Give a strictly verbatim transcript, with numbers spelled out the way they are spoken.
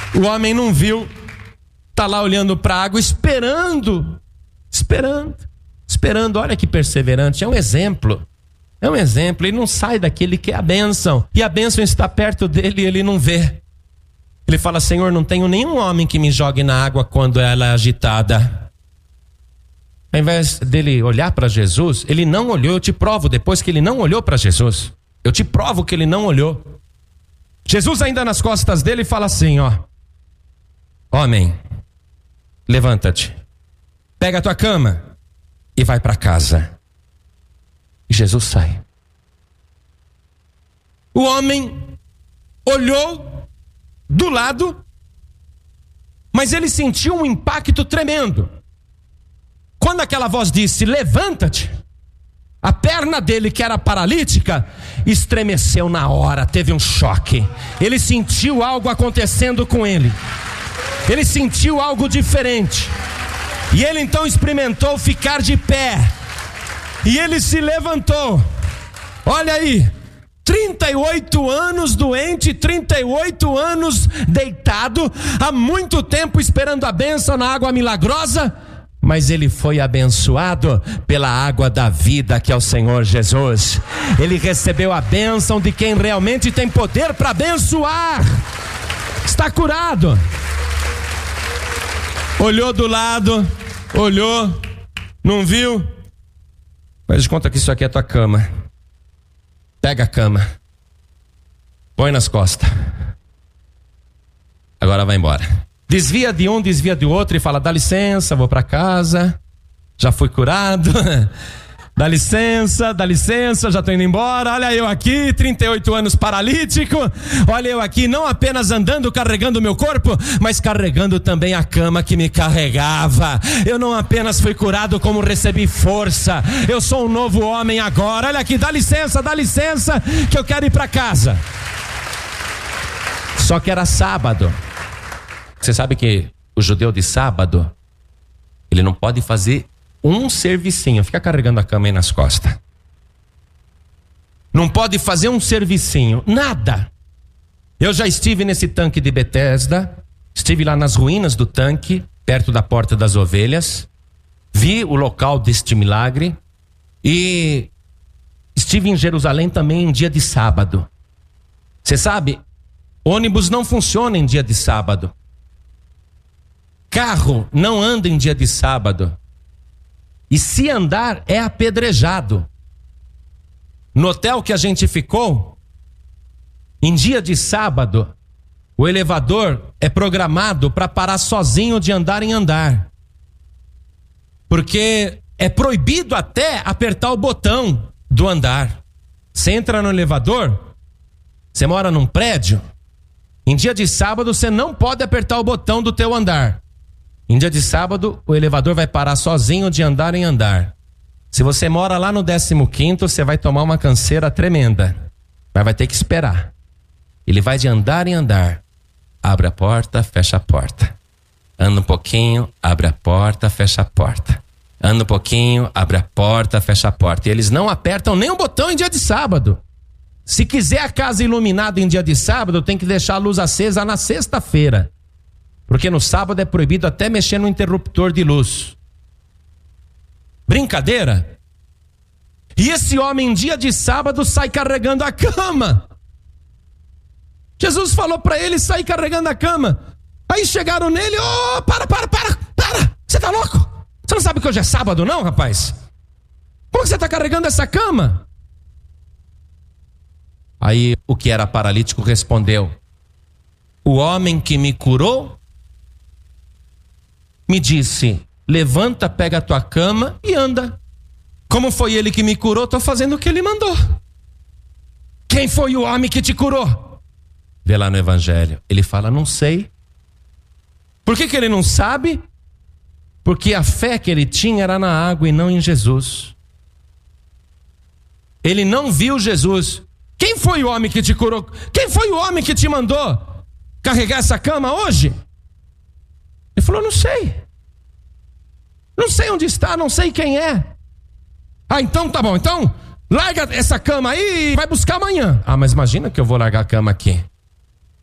O homem não viu, está lá olhando para a água, esperando, esperando, esperando. Olha que perseverante, é um exemplo. É um exemplo, ele não sai daquele que é a bênção. E a bênção está perto dele e ele não vê. Ele fala: Senhor, não tenho nenhum homem que me jogue na água quando ela é agitada. Ao invés dele olhar para Jesus, ele não olhou. Eu te provo depois que ele não olhou para Jesus. Eu te provo que ele não olhou. Jesus ainda nas costas dele fala assim, ó: homem, levanta-te, pega a tua cama e vai para casa. E Jesus sai. O homem olhou do lado, mas ele sentiu um impacto tremendo. Quando aquela voz disse: levanta-te, a perna dele, que era paralítica, estremeceu na hora, teve um choque. Ele sentiu algo acontecendo com ele. Ele sentiu algo diferente. E ele então experimentou ficar de pé. E ele se levantou. Olha aí, trinta e oito anos doente, trinta e oito anos deitado, há muito tempo esperando a bênção na água milagrosa, mas ele foi abençoado pela água da vida, que é o Senhor Jesus. Ele recebeu a bênção de quem realmente tem poder para abençoar. Está curado. Olhou do lado, olhou, não viu. Mas conta que isso aqui é tua cama. Pega a cama, põe nas costas, agora vai embora. Desvia de um, desvia de outro e fala: dá licença, vou para casa, já fui curado. Dá licença, dá licença, já estou indo embora. Olha eu aqui, trinta e oito anos paralítico. Olha eu aqui, não apenas andando, carregando o meu corpo, mas carregando também a cama que me carregava. Eu não apenas fui curado, como recebi força. Eu sou um novo homem agora. Olha aqui, dá licença, dá licença, que eu quero ir para casa. Só que era sábado. Você sabe que o judeu de sábado, ele não pode fazer um servicinho, fica carregando a cama aí nas costas. Não pode fazer um servicinho, nada. Eu já estive nesse tanque de Betesda, estive lá nas ruínas do tanque, perto da Porta das Ovelhas, vi o local deste milagre e estive em Jerusalém também em dia de sábado. Você sabe, ônibus não funciona em dia de sábado. Carro não anda em dia de sábado. E se andar, é apedrejado. No hotel que a gente ficou, em dia de sábado, o elevador é programado para parar sozinho de andar em andar. Porque é proibido até apertar o botão do andar. Você entra no elevador, você mora num prédio, em dia de sábado você não pode apertar o botão do teu andar. Em dia de sábado, o elevador vai parar sozinho de andar em andar. Se você mora lá no décimo quinto, você vai tomar uma canseira tremenda. Mas vai ter que esperar. Ele vai de andar em andar. Abre a porta, fecha a porta. Anda um pouquinho, abre a porta, fecha a porta. Anda um pouquinho, abre a porta, fecha a porta. E eles não apertam nem o botão em dia de sábado. Se quiser a casa iluminada em dia de sábado, tem que deixar a luz acesa na sexta-feira. Porque no sábado é proibido até mexer no interruptor de luz. Brincadeira? E esse homem em dia de sábado sai carregando a cama. Jesus falou para ele sair carregando a cama. Aí chegaram nele: ô, oh, para, para, para, para. Você tá louco? Você não sabe que hoje é sábado não, rapaz? Como que você tá carregando essa cama? Aí o que era paralítico respondeu: o homem que me curou me disse: levanta, pega a tua cama e anda. Como foi ele que me curou, estou fazendo o que ele mandou. Quem foi o homem que te curou? Vê lá no evangelho, ele fala: não sei. Por que que ele não sabe? Porque a fé que ele tinha era na água e não em Jesus. Ele não viu Jesus. Quem foi o homem que te curou? Quem foi o homem que te mandou carregar essa cama hoje? Ele falou: não sei. Não sei onde está, não sei quem é. Ah, então tá bom, então larga essa cama aí e vai buscar amanhã. Ah, mas imagina que eu vou largar a cama aqui.